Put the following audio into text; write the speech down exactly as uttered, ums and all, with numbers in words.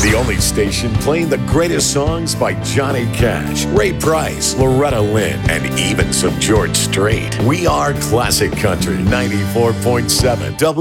The only station playing the greatest songs by Johnny Cash, Ray Price, Loretta Lynn, and even some George Strait. We are Classic Country ninety-four point seven W.